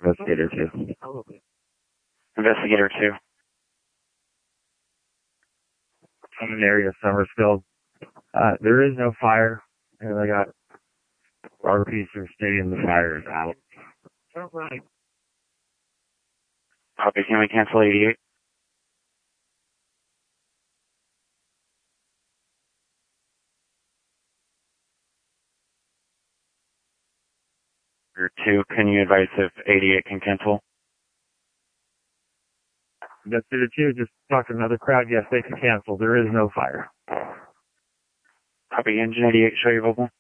Investigator 2. Investigator 2. I'm in the area of Summersfield. There is no fire, and I got RPs are stating the fire is out. Copy, can we cancel 88? Or 2, can you advise if 88 can cancel? Investigator 2, just talked to another crowd. Yes, they can cancel. There is no fire. Copy, engine 88, show you vocal.